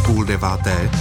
8:30.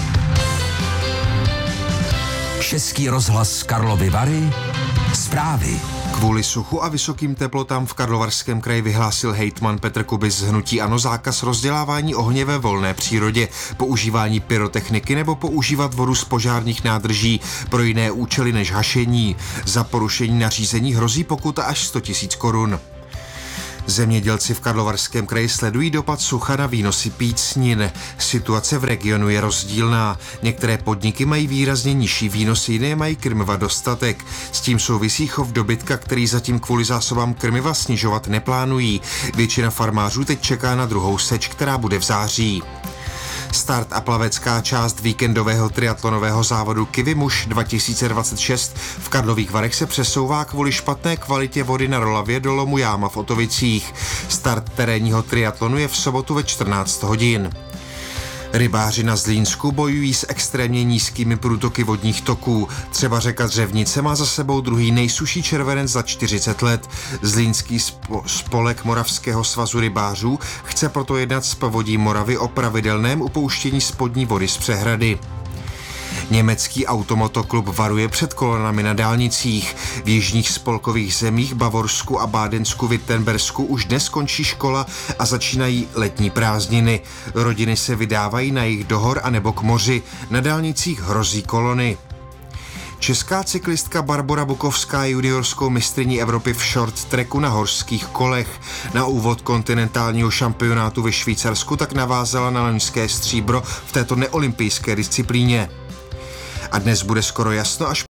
Český rozhlas Karlovy Vary. Zprávy. Kvůli suchu a vysokým teplotám v Karlovarském kraji vyhlásil hejtman Petr Kubis z hnutí ANO zákaz rozdělávání ohně ve volné přírodě, používání pyrotechniky nebo používat vodu z požárních nádrží pro jiné účely než hašení. Za porušení nařízení hrozí pokuta až 100 000 korun. Zemědělci v Karlovarském kraji sledují dopad sucha na výnosy pícnin. Situace v regionu je rozdílná. Některé podniky mají výrazně nižší výnosy, jiné mají krmiva dostatek. S tím souvisí chov dobytka, který zatím kvůli zásobám krmiva snižovat neplánují. Většina farmářů teď čeká na druhou seč, která bude v září. Start a plavecká část víkendového triatlonového závodu Kivi Muž 2026 v Karlových Varech se přesouvá kvůli špatné kvalitě vody na Rolavě do lomu Jáma v Otovicích. Start terénního triatlonu je v sobotu ve 14 hodin. Rybáři na Zlínsku bojují s extrémně nízkými průtoky vodních toků. Třeba řeka Dřevnice má za sebou druhý nejsušší červenec za 40 let. Zlínský spolek Moravského svazu rybářů chce proto jednat s Povodí Moravy o pravidelném upouštění spodní vody z přehrady. Německý automotoklub varuje před kolonami na dálnicích. V jižních spolkových zemích Bavorsku a Bádensku-Württembersku už dnes končí škola a začínají letní prázdniny. Rodiny se vydávají na jih do hor anebo k moři. Na dálnicích hrozí kolony. Česká cyklistka Barbora Bukovská je juniorskou mistryní Evropy v short tracku na horských kolech. Na úvod kontinentálního šampionátu ve Švýcarsku tak navázala na loňské stříbro v této neolympijské disciplíně. A dnes bude skoro jasno, až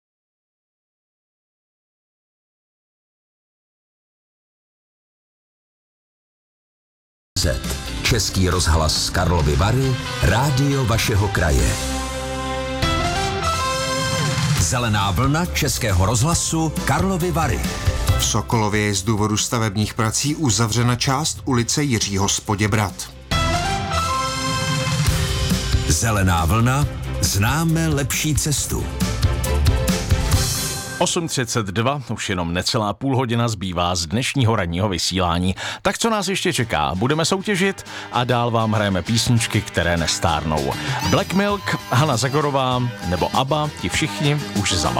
Český rozhlas Karlovy Vary, rádio vašeho kraje. Zelená vlna Českého rozhlasu Karlovy Vary. V Sokolově je z důvodu stavebních prací uzavřena část ulice Jiřího z Poděbrad. Zelená vlna, známe lepší cestu. 8:32, už jenom necelá půl hodina zbývá z dnešního ranního vysílání. Tak co nás ještě čeká? Budeme soutěžit a dál vám hrajeme písničky, které nestárnou. Black Milk, Hana Zagorová nebo ABBA, ti všichni už za